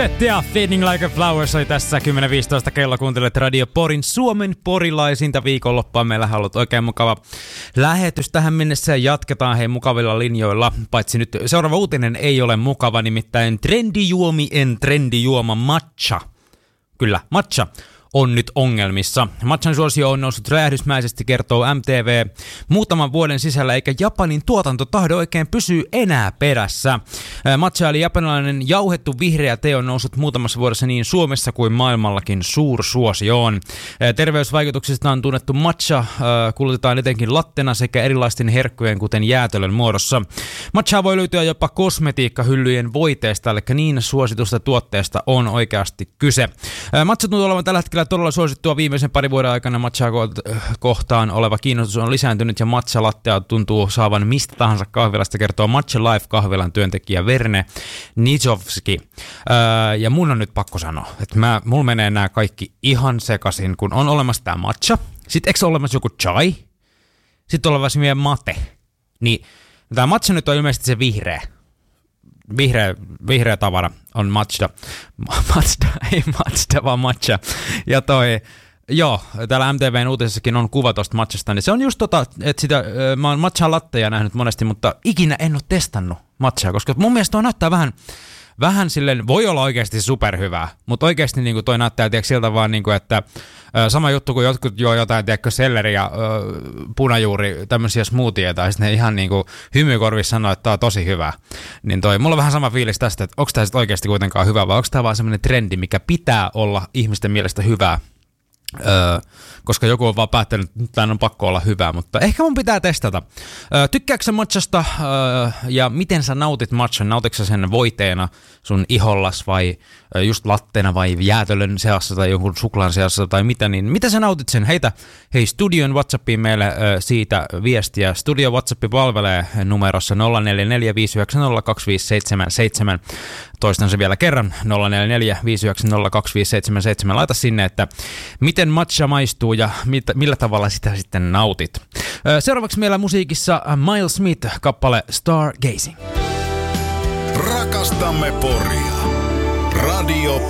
Ja Feeling Like a Flower soi tässä 10.15 kello. Kuuntelet Radio Porin Suomen porilaisinta viikonloppua. Meillähän on ollut oikein mukava lähetys tähän mennessä ja jatketaan mukavilla linjoilla. Paitsi nyt seuraava uutinen ei ole mukava, nimittäin trendijuoma matcha. Kyllä, matcha on nyt ongelmissa. Matchan suosio on noussut räjähdysmäisesti, kertoo MTV muutaman vuoden sisällä, eikä Japanin tuotanto tahdo oikein pysyy enää perässä. Matcha eli japanilainen jauhettu vihreä tee on noussut muutamassa vuodessa niin Suomessa kuin maailmallakin suursuosioon. Terveysvaikutuksista on tunnettu matcha kulutetaan etenkin lattena sekä erilaisten herkkujen kuten jäätelön muodossa. Matchaa voi löytyä jopa kosmetiikkahyllyjen voiteesta, eli niin suositusta tuotteesta on oikeasti kyse. Matcha tuntuu olevan tällä hetkellä todella suosittua. Viimeisen parin vuoden aikana matchaa kohtaan oleva kiinnostus on lisääntynyt ja matcha-lattea tuntuu saavan mistä tahansa kahvilasta, kertoo Matcha Life-kahvilan työntekijä Verne Nizovski. Ja mun on nyt pakko sanoa, että mulla menee nämä kaikki ihan sekaisin, kun on olemassa tää matcha, sit eikö ole olemassa joku chai, sit on olemassa vielä mate. Niin tää matcha nyt on ilmeisesti se vihreä tavara on matcha, ei matcha, vaan matcha. Ja täällä MTVn uutisessakin on kuva tosta matchasta, niin se on just että mä oon matcha latteja nähnyt monesti, mutta ikinä en ole testannut matchaa, koska mun mielestä toi näyttää vähän silleen, voi olla oikeasti superhyvää, mutta oikeasti niin kuin toi näyttää siltä vaan, niin kuin, että sama juttu kuin jotkut juo jotain, tiedätkö, selleri ja punajuuri, tämmöisiä smoothieita, ja sitten ne ihan niin kuin hymykorvissa sanoo, että tää on tosi hyvä. Niin mulla on vähän sama fiilis tästä, että onko tää sitten oikeasti kuitenkaan hyvä, vai onko tää vaan semmoinen trendi, mikä pitää olla ihmisten mielestä hyvää, koska joku on vaan päättänyt, että tämän on pakko olla hyvää, mutta ehkä mun pitää testata. Tykkääksä sä matchasta ja miten sä nautit matchan? Nautitko sä sen voiteena sun ihollas vai just latteena vai jäätelön seassa tai jonkun suklaan seassa tai mitä, niin mitä sä nautit sen? Heitä studion WhatsAppiin meille siitä viestiä. Studio WhatsApp palvelee numerossa 0445902577. Toistan se vielä kerran, 0445902577. Laita sinne, että miten matcha maistuu ja millä tavalla sitä sitten nautit. Seuraavaksi meillä musiikissa Miles Smith kappale Stargazing. Rakastamme Poria. Radio